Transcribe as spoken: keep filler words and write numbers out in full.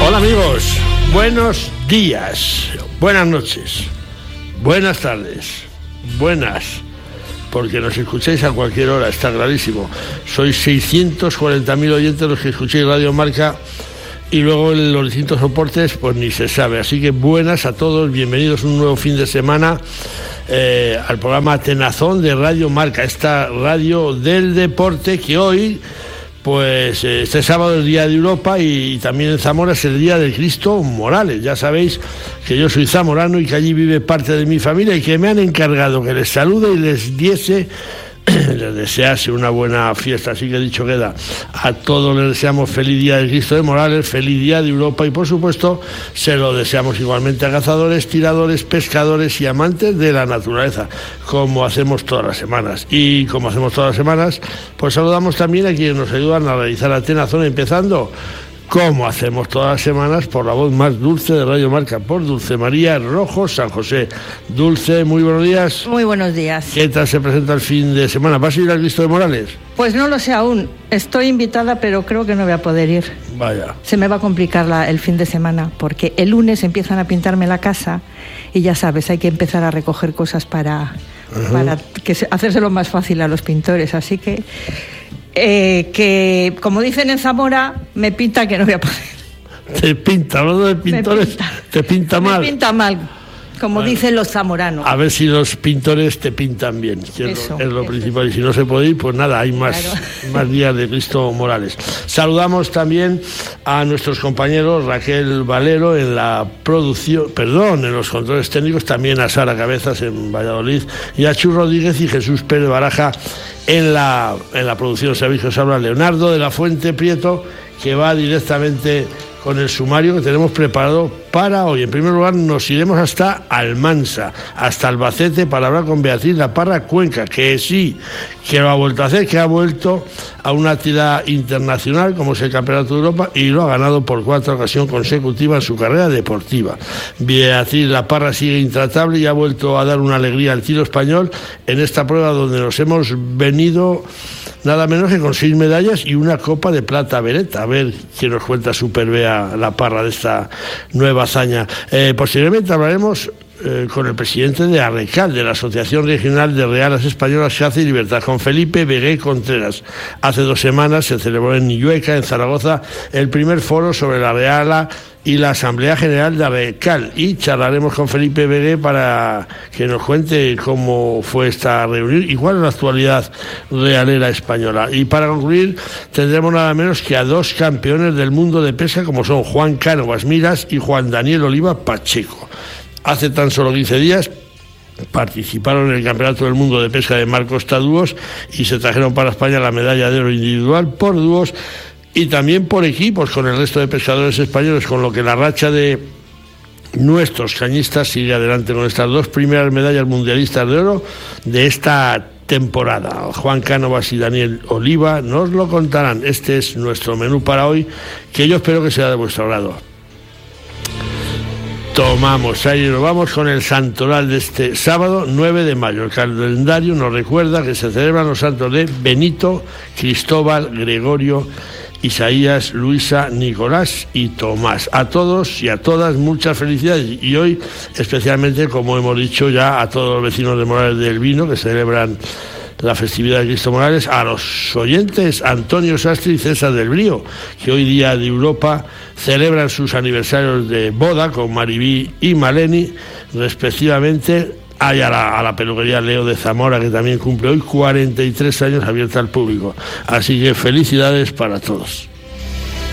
Hola amigos, buenos días, buenas noches, buenas tardes, buenas, porque nos escucháis a cualquier hora, está clarísimo. Sois seiscientos cuarenta mil oyentes los que escucháis Radio Marca y luego en los distintos soportes pues ni se sabe. Así que buenas a todos, bienvenidos a un nuevo fin de semana eh, al programa Tenazón de Radio Marca, esta radio del deporte que hoy... Pues este sábado es el Día de Europa y, y también en Zamora es el Día de Cristo Morales. Ya sabéis que yo soy zamorano y que allí vive parte de mi familia y que me han encargado que les salude y les diese, les desease una buena fiesta. Así que dicho queda, a todos les deseamos feliz Día de Cristo de Morales, feliz Día de Europa y por supuesto se lo deseamos igualmente a cazadores, tiradores, pescadores y amantes de la naturaleza, como hacemos todas las semanas. Y como hacemos todas las semanas, pues saludamos también a quienes nos ayudan a realizar la Tenazón, empezando, como hacemos todas las semanas, por la voz más dulce de Radio Marca, por Dulce María Rojo San José. Dulce, muy buenos días. Muy buenos días. ¿Qué tal se presenta el fin de semana? ¿Vas a ir al Cristo de Morales? Pues no lo sé aún. Estoy invitada, pero creo que no voy a poder ir. Vaya. Se me va a complicar la, el fin de semana, porque el lunes empiezan a pintarme la casa y ya sabes, hay que empezar a recoger cosas para, uh-huh. para que se, hacérselo más fácil a los pintores. Así que... Eh, que, como dicen en Zamora, me pinta que no voy a poder. Te pinta, hablando de pintores, pinta. te pinta mal. Me pinta mal, como bueno, dicen los zamoranos. A ver si los pintores te pintan bien, que eso, es lo, es lo principal. Es. Y si no se puede ir, pues nada, hay más, claro. más días de Cristo Morales. Saludamos también a nuestros compañeros Raquel Valero en la producción, perdón, en los controles técnicos, también a Sara Cabezas en Valladolid y a Chu Rodríguez y Jesús Pérez Baraja en la, en la producción. Sabéis que os habla Leonardo de la Fuente Prieto, que va directamente con el sumario que tenemos preparado para hoy. En primer lugar nos iremos hasta Almansa, hasta Albacete, para hablar con Beatriz La Parra Cuenca, que sí, que lo ha vuelto a hacer, que ha vuelto a una tirada internacional como es el Campeonato de Europa y lo ha ganado por cuarta ocasión consecutiva en su carrera deportiva. Beatriz La Parra sigue intratable y ha vuelto a dar una alegría al tiro español en esta prueba donde nos hemos venido nada menos que con seis medallas y una copa de plata Beretta. A ver qué nos cuenta Super Bea La Parra de esta nueva hazaña. Eh, posteriormente hablaremos eh, con el presidente de ARRECAL, de la Asociación Regional de Realas Españolas Caza y Libertad, con Felipe Begué Contreras. Hace dos semanas se celebró en Illueca, en Zaragoza, el primer foro sobre la Reala y la Asamblea General de ARRECAL, y charlaremos con Felipe Begué para que nos cuente cómo fue esta reunión y cuál es la actualidad realera española. Y para concluir tendremos nada menos que a dos campeones del mundo de pesca como son Juan Cánovas Miras y Juan Daniel Oliva Pacheco. Hace tan solo quince días participaron en el Campeonato del Mundo de Pesca de Mar Costa Dúos y se trajeron para España la medalla de oro individual por dúos y también por equipos con el resto de pescadores españoles, con lo que la racha de nuestros cañistas sigue adelante con estas dos primeras medallas mundialistas de oro de esta temporada. Juan Cánovas y Daniel Oliva nos lo contarán. Este es nuestro menú para hoy, que yo espero que sea de vuestro agrado. Tomamos aire y nos vamos con el santoral de este sábado nueve de mayo. El calendario nos recuerda que se celebran los santos de Benito, Cristóbal, Gregorio, Isaías, Luisa, Nicolás y Tomás. A todos y a todas muchas felicidades y hoy especialmente, como hemos dicho ya, a todos los vecinos de Morales del Vino que celebran la festividad de Cristo Morales, a los oyentes Antonio Sastre y César del Brío, que hoy Día de Europa celebran sus aniversarios de boda con Maribí y Maleni respectivamente. Hay a la, a la peluquería Leo de Zamora, que también cumple hoy cuarenta y tres años, abierta al público. Así que felicidades para todos.